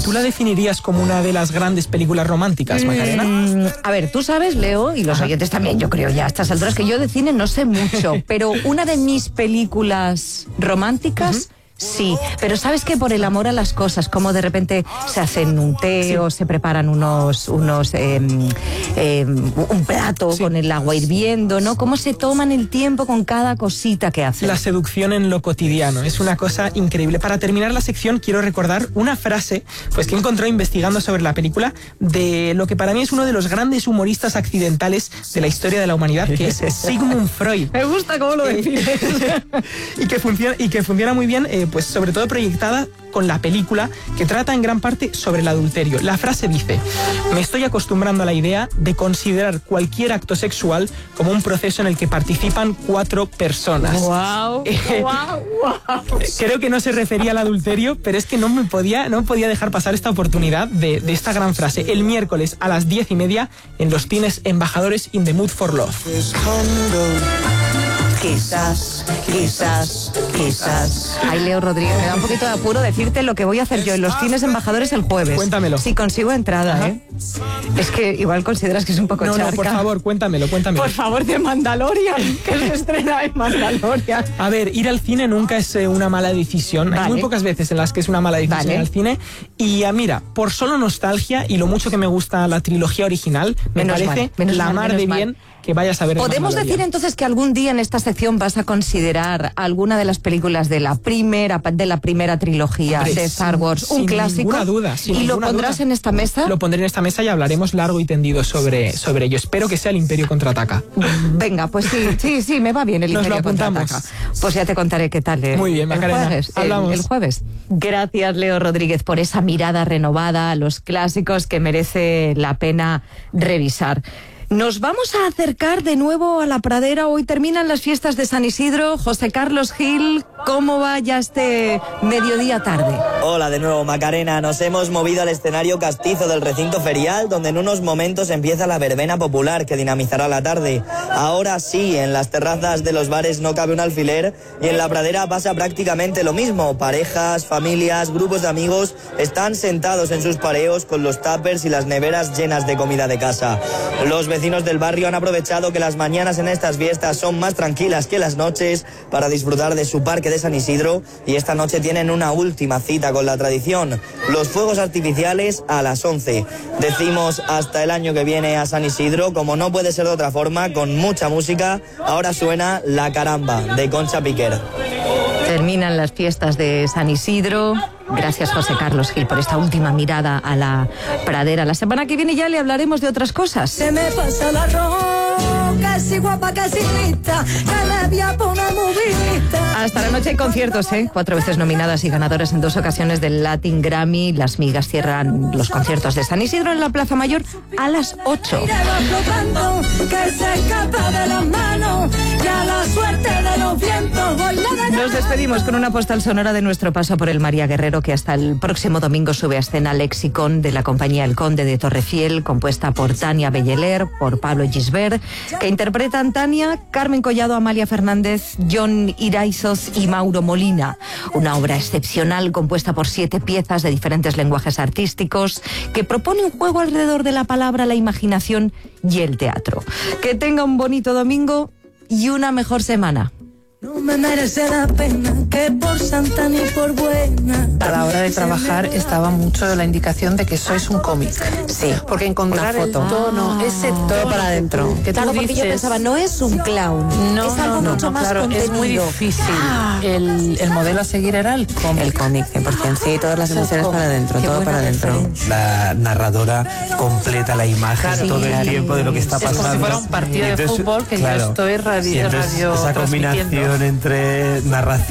¿tú la definirías como una de las grandes películas románticas, Macarena? A ver, tú sabes, Leo, y los oyentes también, yo creo ya a estas alturas, que yo de cine no sé mucho, pero una de mis películas románticas... Sí, pero sabes que por el amor a las cosas, como de repente se hacen un té o se preparan un plato con el agua hirviendo, ¿no? Cómo se toman el tiempo con cada cosita que hacen. La seducción en lo cotidiano es una cosa increíble. Para terminar la sección quiero recordar una frase pues que encontré investigando sobre la película de lo que para mí es uno de los grandes humoristas accidentales de la historia de la humanidad, que es Sigmund Freud. Me gusta cómo lo defines. y que funciona muy bien, pues sobre todo proyectada con la película, que trata en gran parte sobre el adulterio. La frase dice: me estoy acostumbrando a la idea de considerar cualquier acto sexual como un proceso en el que participan 4 personas. ¡Wow! Creo que no se refería al adulterio, pero es que no podía dejar pasar esta oportunidad de esta gran frase. El miércoles a las 10:30 en los cines Embajadores in the Mood for Love. Quizás. Ay, Leo Rodríguez, me da un poquito de apuro decirte lo que voy a hacer yo en los cines Embajadores el jueves. Cuéntamelo. Si consigo entrada, Ajá. Es que igual consideras que es un poco charca. No, por favor, cuéntamelo. Por favor, de Mandalorian, que se estrena en Mandalorian. A ver, ir al cine nunca es una mala decisión. Vale. Hay muy pocas veces en las que es una mala decisión ir al cine. Y mira, por solo nostalgia y lo mucho que me gusta la trilogía original, me parece la mar de bien que vayas a ver. ¿Podemos decir entonces que algún día en esta sección vas a considerar alguna de las películas de la primera trilogía de Star Wars, un clásico? Sin ninguna duda. ¿Y lo pondrás en esta mesa? Lo pondré en esta mesa y hablaremos largo y tendido sobre ello. Espero que sea el Imperio Contraataca. Venga, pues sí, me va bien el Imperio Contraataca. Pues ya te contaré qué tal. Muy bien, Macarena. Hablamos. El jueves. Gracias, Leo Rodríguez, por esa mirada renovada a los clásicos que merece la pena revisar. Nos vamos a acercar de nuevo a la pradera. Hoy terminan las fiestas de San Isidro. José Carlos Gil, ¿cómo va ya este mediodía tarde? Hola de nuevo, Macarena. Nos hemos movido al escenario castizo del recinto ferial, donde en unos momentos empieza la verbena popular que dinamizará la tarde. Ahora sí, en las terrazas de los bares no cabe un alfiler y en la pradera pasa prácticamente lo mismo. Parejas, familias, grupos de amigos están sentados en sus pareos con los tuppers y las neveras llenas de comida de casa. Los vecinos del barrio han aprovechado que las mañanas en estas fiestas son más tranquilas que las noches para disfrutar de su parque de San Isidro y esta noche tienen una última cita con la tradición, los fuegos artificiales a las 11. Decimos hasta el año que viene a San Isidro, como no puede ser de otra forma, con mucha música. Ahora suena La Caramba de Concha Piquer. Terminan las fiestas de San Isidro. Gracias, José Carlos Gil, por esta última mirada a la pradera. La semana que viene ya le hablaremos de otras cosas. Se me pasa la roca, casi guapa, casi lista, que le voy a poner movida. Hasta la noche hay conciertos, 4 veces nominadas y ganadoras en 2 ocasiones del Latin Grammy. Las migas cierran los conciertos de San Isidro en la Plaza Mayor a las 8. Que se escapa de las manos, y a la suerte de los vientos voy a... Nos despedimos con una postal sonora de nuestro paso por el María Guerrero, que hasta el próximo domingo sube a escena Lexicon de la compañía El Conde de Torrefiel, compuesta por Tania Belleler, por Pablo Gisbert, que interpretan Tania, Carmen Collado, Amalia Fernández, John Iraizos y Mauro Molina. Una obra excepcional compuesta por 7 piezas de diferentes lenguajes artísticos que propone un juego alrededor de la palabra, la imaginación y el teatro. Que tenga un bonito domingo y una mejor semana. No me merece la pena que por santa ni por buena. A la hora de trabajar estaba mucho la indicación de que sois un cómic. Sí. Porque encontrar el tono, ese Todo tono para adentro. que Claro, tú porque yo dices, pensaba, no es un clown, es algo mucho más claro, contenido. es muy difícil. El modelo a seguir era el cómic. El cómic, 100%, sí, todas las emociones para adentro, todo para adentro. La narradora completa la imagen todo el tiempo de lo que está pasando. Es como si fuera un partido de fútbol que yo estoy esa combinación entre narración